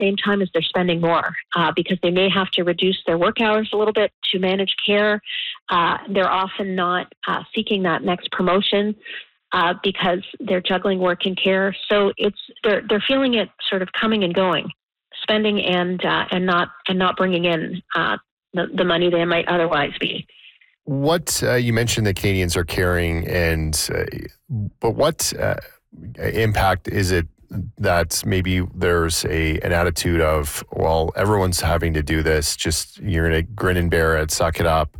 same time as they're spending more because they may have to reduce their work hours a little bit to manage care. They're often not seeking that next promotion because they're juggling work and care. So they're feeling it sort of coming and going, spending and not bringing in the money they might otherwise be. What you mentioned that Canadians are caring, but what impact is it that maybe there's an attitude of, well, everyone's having to do this, just you're going to grin and bear it, suck it up,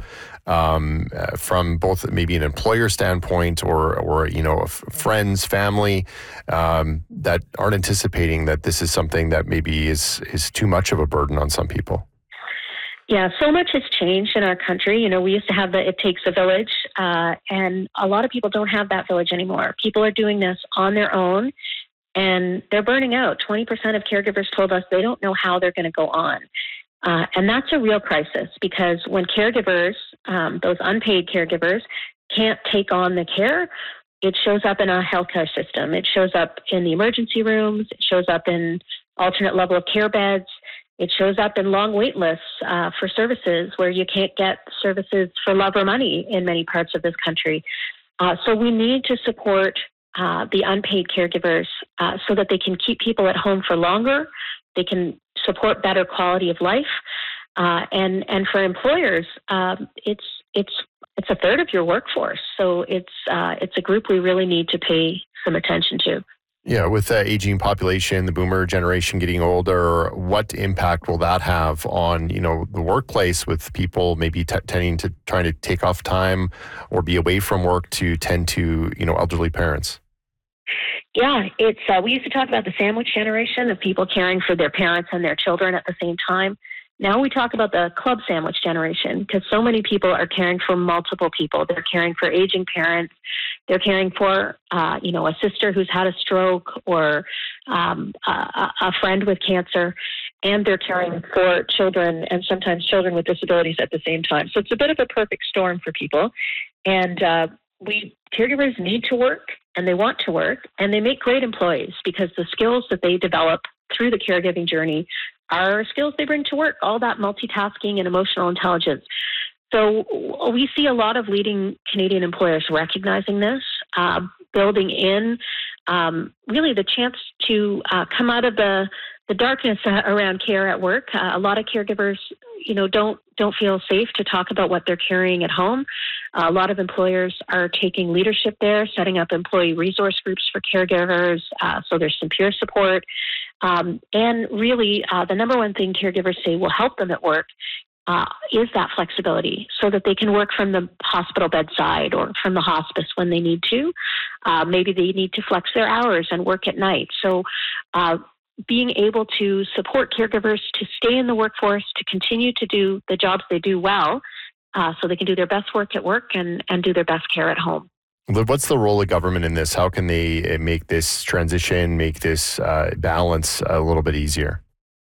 from both maybe an employer standpoint or friends, family, that aren't anticipating that this is something that maybe is too much of a burden on some people? Yeah, so much has changed in our country. We used to have It Takes a Village, and a lot of people don't have that village anymore. People are doing this on their own, and they're burning out. 20% of caregivers told us they don't know how they're going to go on. And that's a real crisis because when caregivers, those unpaid caregivers, can't take on the care, it shows up in our healthcare system. It shows up in the emergency rooms. It shows up in alternate level of care beds. It shows up in long wait lists for services where you can't get services for love or money in many parts of this country. So we need to support the unpaid caregivers so that they can keep people at home for longer. They can support better quality of life. And for employers, it's a third of your workforce. So it's a group we really need to pay some attention to. Yeah, with the aging population, the boomer generation getting older, what impact will that have on, the workplace with people maybe trying to take off time or be away from work to tend to, elderly parents? Yeah, it's we used to talk about the sandwich generation of people caring for their parents and their children at the same time. Now we talk about the club sandwich generation because so many people are caring for multiple people. They're caring for aging parents. They're caring for, a sister who's had a stroke or a friend with cancer. And they're caring for children and sometimes children with disabilities at the same time. So it's a bit of a perfect storm for people. And caregivers need to work and they want to work and they make great employees because the skills that they develop through the caregiving journey are skills they bring to work, all that multitasking and emotional intelligence. So we see a lot of leading Canadian employers recognizing this, building in really the chance to come out of the darkness around care at work. A lot of caregivers, don't feel safe to talk about what they're carrying at home. A lot of employers are taking leadership there, setting up employee resource groups for caregivers, so there's some peer support. And really, the number one thing caregivers say will help them at work is that flexibility so that they can work from the hospital bedside or from the hospice when they need to. Maybe they need to flex their hours and work at night. So being able to support caregivers to stay in the workforce, to continue to do the jobs they do well, so they can do their best work at work and do their best care at home. What's the role of government in this? How can they make this transition, make this balance a little bit easier?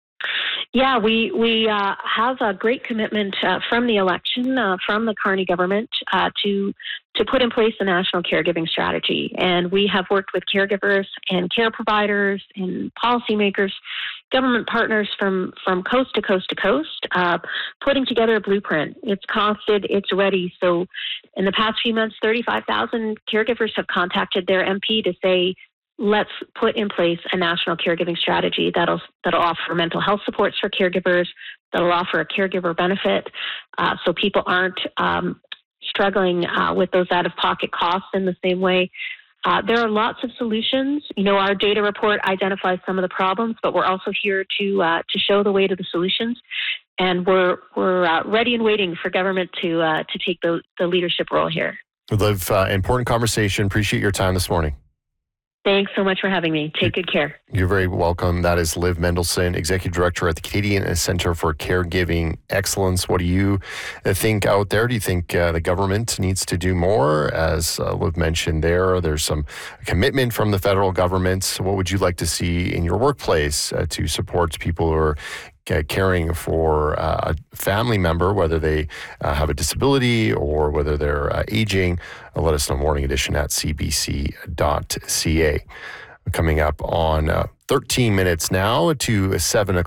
Yeah, we have a great commitment from the election, from the Carney government, to put in place a national caregiving strategy. And we have worked with caregivers and care providers and policymakers, government partners from coast to coast to coast, putting together a blueprint. It's costed, it's ready. So in the past few months, 35,000 caregivers have contacted their MP to say, let's put in place a national caregiving strategy that'll offer mental health supports for caregivers, that'll offer a caregiver benefit, so people aren't struggling with those out-of-pocket costs in the same way. There are lots of solutions. Our data report identifies some of the problems, but we're also here to show the way to the solutions. And we're ready and waiting for government to take the leadership role here. Liv, important conversation. Appreciate your time this morning. Thanks so much for having me. Take good care. You're very welcome. That is Liv Mendelson, Executive Director at the Canadian Centre for Caregiving Excellence. What do you think out there? Do you think the government needs to do more? As Liv mentioned there's some commitment from the federal government. What would you like to see in your workplace to support people who are caring for a family member, whether they have a disability or whether they're aging? Let us know, Morning Edition at cbc.ca. coming up on 13 minutes now to 7 o'clock.